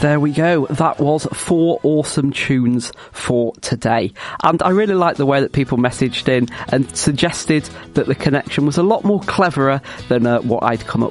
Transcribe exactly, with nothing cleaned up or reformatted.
There we go. That was four awesome tunes for today. And I really like the way that people messaged in and suggested that the connection was a lot more cleverer than uh, what I'd come up